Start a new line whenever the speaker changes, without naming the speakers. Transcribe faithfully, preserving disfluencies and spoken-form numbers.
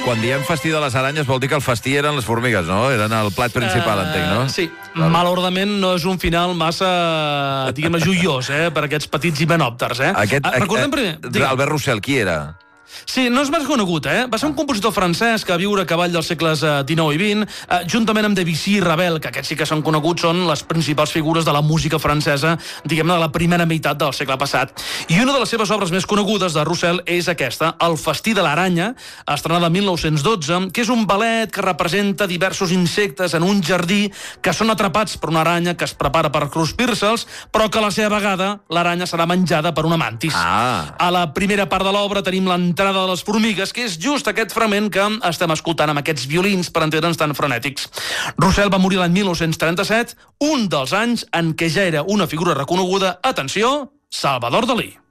Quan diem festí de les aranyes vol dir que el festí eren les formigues, no? Eren el plat principal, uh, entenc, no?
Sí, claro. Malauradament no és un final massa, diguem-ne, joiós, eh, per aquests petits himenòpters, eh?
Aquest,
uh, recordem primer...
Digue'm. Albert Roussel, qui era?
Sí, no és més conegut, eh? Va ser un compositor francès que va viure a cavall dels segles dinou i vint, eh, juntament amb Debussy i Ravel, que aquests sí que són coneguts, són les principals figures de la música francesa, diguem-ne, de la primera meitat del segle passat. I una de les seves obres més conegudes de Roussel és aquesta, El festí de l'aranya, estrenada el mil nou-cents dotze, que és un ballet que representa diversos insectes en un jardí que són atrapats per una aranya que es prepara per cruspir-se'ls, però que a la seva vegada l'aranya serà menjada per una mantis.
Ah.
A la primera part de l'obra tenim l'entrada de les formigues, que és just aquest fragment que estem escoltant amb aquests violins per entendre'ns tan frenètics. Roussel va morir l'any mil nou-cents trenta-set, un dels anys en què ja era una figura reconeguda, atenció, Salvador Dalí.